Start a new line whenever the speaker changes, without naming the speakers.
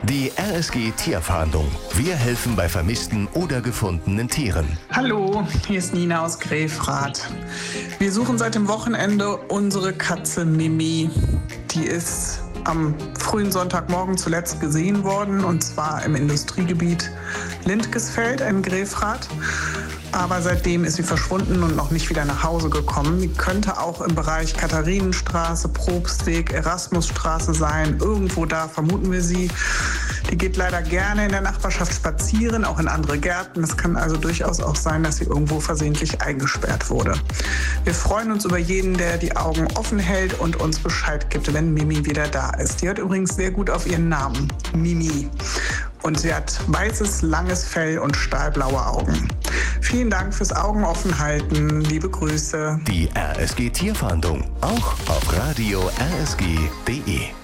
Die RSG Tierfahndung. Wir helfen bei vermissten oder gefundenen Tieren.
Hallo, hier ist Nina aus Grefrath. Wir suchen seit dem Wochenende unsere Katze Mimi. Die ist am frühen Sonntagmorgen zuletzt gesehen worden, und zwar im Industriegebiet Lindgesfeld in Grefrath. Aber seitdem ist sie verschwunden und noch nicht wieder nach Hause gekommen. Die könnte auch im Bereich Katharinenstraße, Probstweg, Erasmusstraße sein. Irgendwo da vermuten wir sie. Die geht leider gerne in der Nachbarschaft spazieren, auch in andere Gärten. Es kann also durchaus auch sein, dass sie irgendwo versehentlich eingesperrt wurde. Wir freuen uns über jeden, der die Augen offen hält und uns Bescheid gibt, wenn Mimi wieder da ist. Die hört übrigens sehr gut auf ihren Namen, Mimi. Und sie hat weißes, langes Fell und stahlblaue Augen. Vielen Dank fürs Augenoffenhalten. Liebe Grüße.
Die RSG Tierfahndung. Auch auf radio rsg.de.